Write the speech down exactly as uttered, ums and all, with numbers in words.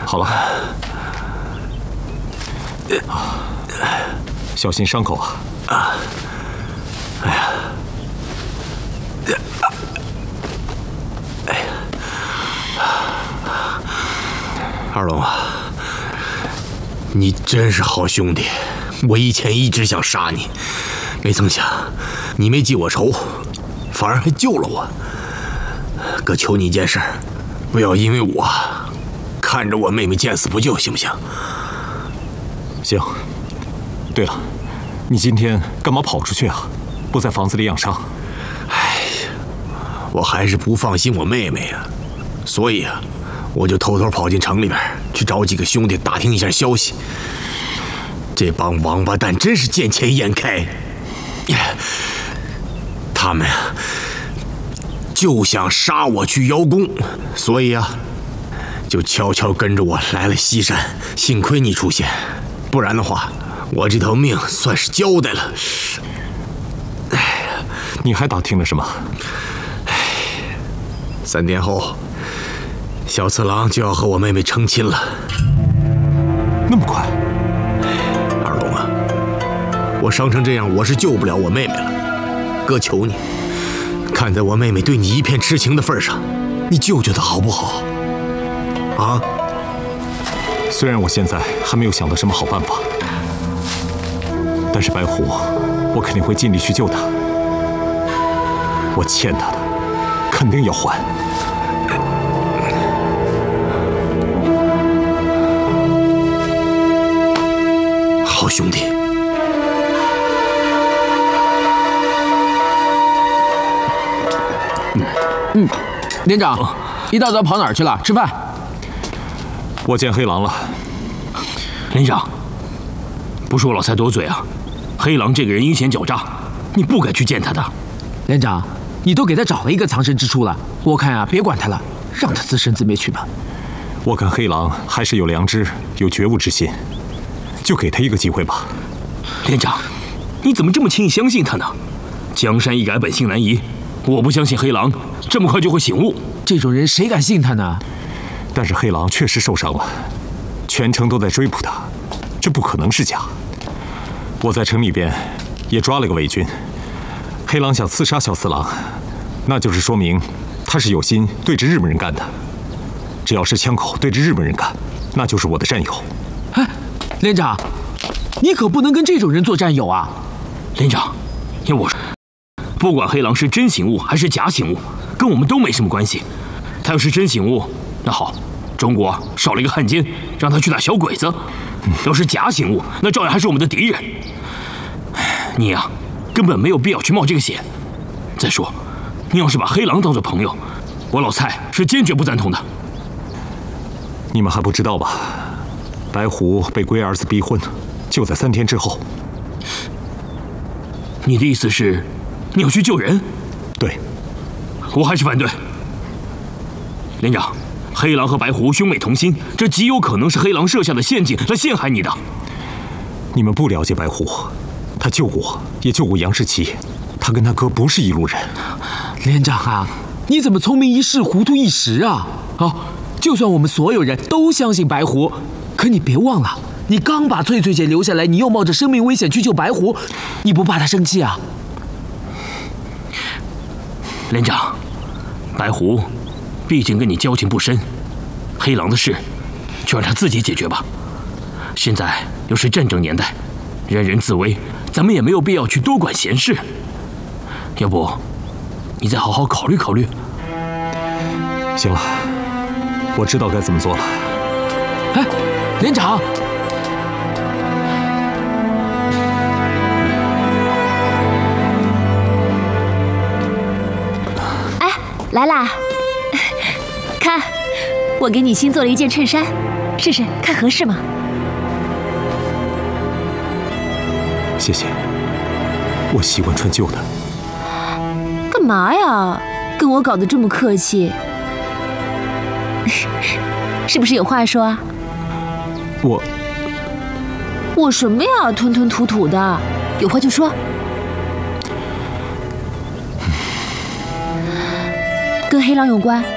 好了，小心伤口啊！啊，哎呀， 哎呀，二龙啊，你真是好兄弟！我以前一直想杀你，没曾想你没记我仇，反而还救了我。哥，求你一件事，不要因为我看着我妹妹见死不救，行不行？ 行。对了，你今天干嘛跑出去啊？不在房子里养伤？ 哎呀，我还是不放心我妹妹呀，所以啊，我就偷偷跑进城里边去找几个兄弟打听一下消息。这帮王八蛋真是见钱眼开，他们啊就想杀我去邀功，所以啊就悄悄跟着我来了西山。幸亏你出现，不然的话我这条命算是交代了。 哎呀，你还打听了什么？ 哎，三天后小次郎就要和我妹妹成亲了。 那么快？ 二龙啊，我伤成这样，我是救不了我妹妹了。哥，求你，看在我妹妹对你一片痴情的份上，你救救她好不好？啊！ 虽然我现在还没有想到什么好办法，但是白虎，我肯定会尽力去救她。我欠她的，肯定要还。 好兄弟。 嗯嗯，连长，哦、一大早跑哪儿去了？吃饭。 我见黑狼了。 连长，不是我老蔡多嘴啊，黑狼这个人阴险狡诈，你不该去见他的。 连长，你都给他找了一个藏身之处了，我看啊，别管他了，让他自生自灭去吧。 我看黑狼还是有良知、有觉悟之心，就给他一个机会吧。 连长，你怎么这么轻易相信他呢？江山易改，本性难移。我不相信黑狼这么快就会醒悟。 这种人谁敢信他呢？ 但是黑狼确实受伤了，全城都在追捕他，这不可能是假。我在城里边也抓了个伪军，黑狼想刺杀小次郎，那就是说明他是有心对着日本人干的。只要是枪口对着日本人干，那就是我的战友。 哎，连长，你可不能跟这种人做战友啊！ 连长，听我说，不管黑狼是真醒悟还是假醒悟，跟我们都没什么关系。他要是真醒悟，那好，中国少了一个汉奸，让他去打小鬼子；要是假醒悟，那照样还是我们的敌人。你呀、啊，根本没有必要去冒这个险。再说，你要是把黑狼当作朋友，我老蔡是坚决不赞同的。 你们还不知道吧？白虎被龟儿子逼婚，就在三天之后。 你的意思是，你要去救人？ 对， 我还是反对。连长，黑狼和白虎兄妹同心，这极有可能是黑狼设下的陷阱来陷害你的。 你们不了解白虎，他救过我，也救过杨士奇，他跟他哥不是一路人。 连长啊，你怎么聪明一世，糊涂一时啊？啊！就算我们所有人都相信白狐，可你别忘了，你刚把翠翠姐留下来，你又冒着生命危险去救白狐，你不怕她生气啊？ 连长，白狐毕竟跟你交情不深，黑狼的事就让他自己解决吧。现在又是战争年代，人人自危，咱们也没有必要去多管闲事。要不，你再好好考虑考虑。 行了。我知道该怎么做了。 哎，连长， 哎，来啦！看，我给你新做了一件衬衫，试试看合适吗？ 谢谢，我习惯穿旧的。 干嘛呀？跟我搞得这么客气？是不是有话说啊？ 我我什么呀？吞吞吐吐的，有话就说。跟黑狼有关？